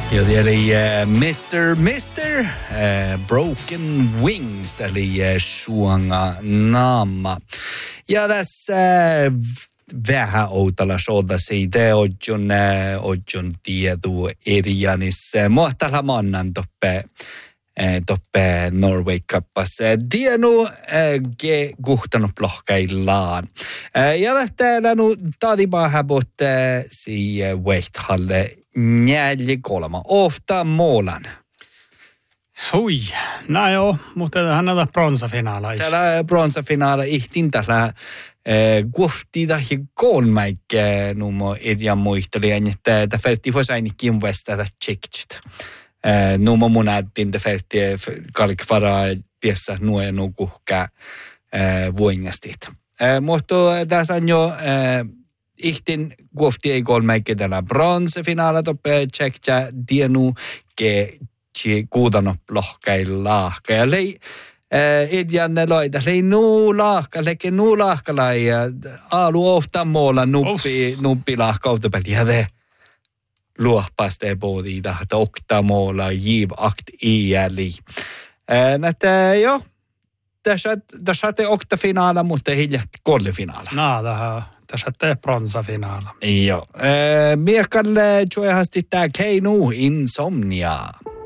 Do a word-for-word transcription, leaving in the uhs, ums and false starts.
Ja eli uh, mister mister uh, Broken Wings, eli uh, Suanga Naama. Ja tässä uh, vähän outalla showta siitä ojun uh, ojun tietu erianissa. Mohtalla mannan toppe toppe Norway Cupas. Dienu ge guhtanut plohkaillaan. Ja lähtee nu taadimaan häbot si Wehthalle njälji kolma. Ofta målan. Hui, no joo, mutta hän on bronsafinaala. Täällä bronsafinaala ihtin tällä guhtida hi kolmäikke nummo edjan muistelien, että tämä färti voisi ainakin vastata tjekkistä. Uh, numma monadin det färti kalkvara piessä nuo nukuhkä uh, vuingastit. Uh, mutta tässä on jo uh, ihtin kuofti ei kolmäikke tällä bronsefinaala toppe tjekkää dienu ke tje kuudanop lohkai lahka. Ja lei uh, edjanne loita, lei nuu lahka, leke nuu lahka lai alu ofta måla nuppi, nuppi lahka autopeli ja det. Luohpaste både tahta oktamåla giv akt iäli. Näitä jo tässä tässä te oktafinaala mutta hiljat kollefinaala. No, tähän tässä te bronsafinaala. Joo. Miekalle joehasti tää Keinu Insomnia.